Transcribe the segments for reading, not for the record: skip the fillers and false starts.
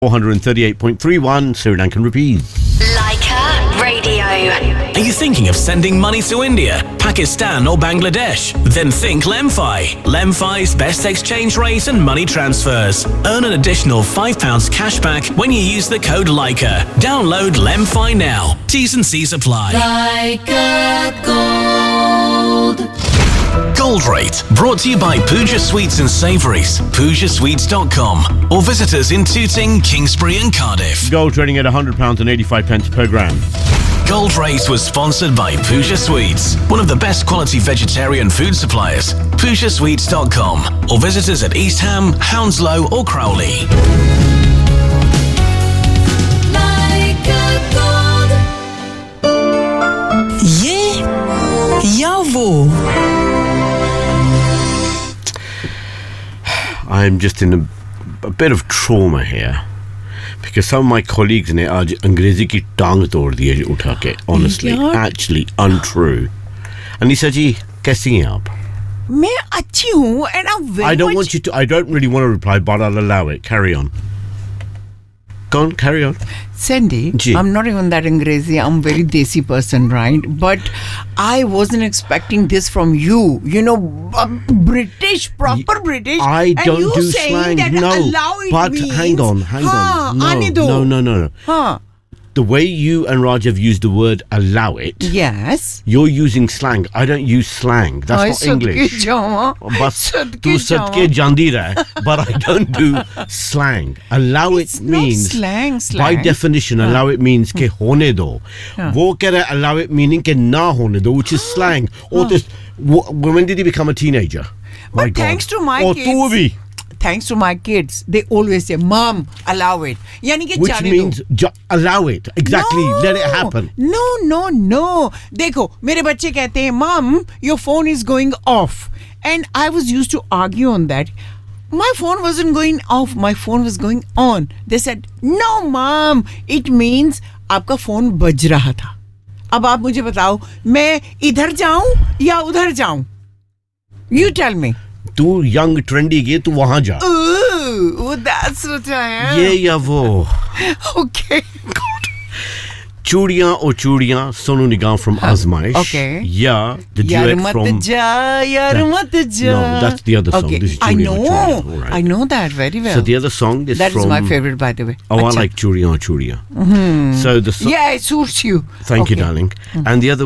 438.31 Sri Lankan rupees. Leica Radio. Are you thinking of sending money to India, Pakistan or Bangladesh? Then think Lemfi. Lemfi's best exchange rate and money transfers. Earn an additional £5 cash back when you use the code Leica. Download Lemfi now. T's and C's apply. Leica Gold. Gold Rate, brought to you by Pooja Sweets and Savouries, PoojaSweets.com, or visit us in Tooting, Kingsbury and Cardiff. Gold trading at £100.85 per gram. Gold Rate was sponsored by Pooja Sweets, one of the best quality vegetarian food suppliers. PoojaSweets.com, or visit us at East Ham, Hounslow or Crowley. ये या वो I'm just in a bit of trauma here because some of my colleagues ने आज अंग्रेजी की टांग तोड़ दी है उठा के. Honestly, actually untrue. अनीसा जी, कैसी हैं आप? मैं अच्छी हूँ and I'm very I don't much... want you to. I don't really want to reply, but I'll allow it. Carry on. Go on, carry on. Sandy, Ji. I'm not even that Angrezi. I'm a very desi person, right? But I wasn't expecting this from you. You know, British, proper British. I don't and you do saying slang. that No, allow it but means, hang on. No. Huh. The way you and Raj have used the word allow it, Yes. you're using slang. I don't use slang. That's not English. Bas tu sadke jandi rahe, but I don't do slang. Allow It's it not means slang. by definition allow it means ke hone do. Wo keh raha allow it meaning ke na hone do, which is slang. Or this when did he become a teenager? My But God. thanks to my Or kids. tu bhi. Thanks to my kids, they always say, "Mom, allow it." Yani ke Which jane do. means allow it. Exactly. No. Let it happen. No. देखो, मेरे बच्चे कहते हैं, "Mom, your phone is going off." And I was used to argue on that. My phone wasn't going off. My phone was going on. They said, "No, Mom. It means आपका phone बज रहा था." अब आप मुझे बताओ, मैं इधर जाऊं या उधर जाऊं? You tell me. तू यंग ट्रेंडी के तू वहां जा. Ooh, that's what I am. ये या वो. Okay. चूड़ियां और चूड़ियां Sonu Nigam from Azmaish. Okay. Yeah, the Yar duet mat from. ja, yar mat ja. No, that's the other song. Okay. This is I Churiyan know. Churiyan. All right. I know that very well. So the other song is that from. is my favorite, by the way. Oh, I Acha. like Churiyan Churiyan. So the song. Yeah, it suits you. Thank you, darling. And the other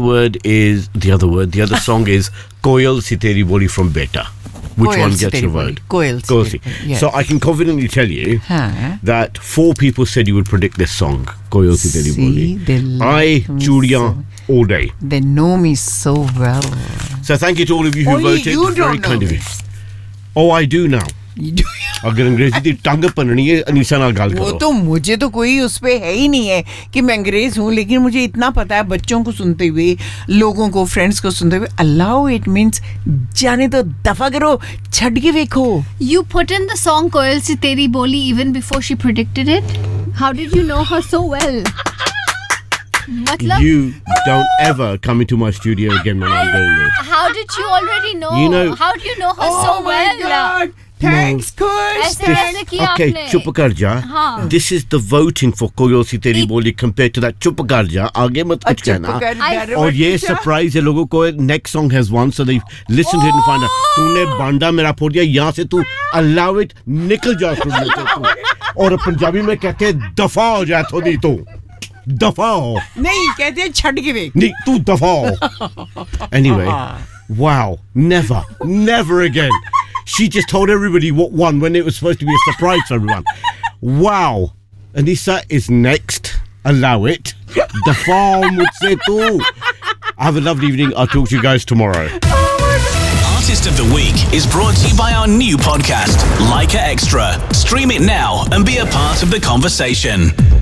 song is Koyal Si Teri Boli from Beta. Which Koyal one Si gets Teri your Boli. vote? Koyal Si Koyal Teri Si. Boli, yes. So I can confidently tell you Huh? that 4 people said you would predict this song, Koyal Si Teri See, they Boli. like I, me Churiyan, all day. They know me so well. So thank you to all of you who Only voted. you Very don't know kind of me. you. Oh, I do now. You do. अगर अंग्रेजी दी टंग पननी है अनीसा नाल गल वो करो. तो मुझे तो कोई उस पे है ही नहीं है कि मैं अंग्रेज हूँ, लेकिन मुझे इतना पता है बच्चों को सुनते हुए, लोगों को, फ्रेंड्स को सुनते हुए, अलाउ इट मीन्स जाने तो दफा करो, छट के देखो. You put in the song Koyal Si Teri Boli even before she predicted it? How did you know her so well? Matlab, You don't ever come into my studio again when I'm doing this. how did you already know? You know- How do you know her Oh so my well? God. Thanks, Kush. ऐसे कैसे किया Okay, आपने? चुप कर जा. हाँ. This is the voting for Koyal Si Teri Boli compared to that चुप कर जा. आगे मत कुछ कहना. और ये सरप्राइज है लोगों को. Next song has won, so they listen to it and find out. तूने बांडा मेरा फोड़ दिया. यहाँ से तू allow it निकल जा स्टूडियो से. और पंजाबी में कहते हैं दफा हो जा थोड़ी तो. दफा हो. नहीं कहते हैं छट के देख. नहीं तू दफा हो. Anyway, wow, never again. She just told everybody what won when it was supposed to be a surprise for everyone. Wow. Anisa is next. Allow it. Dafao mujhse tu. Have a lovely evening. I'll talk to you guys tomorrow. Artist of the Week is brought to you by our new podcast, Leica Extra. Stream it now and be a part of the conversation.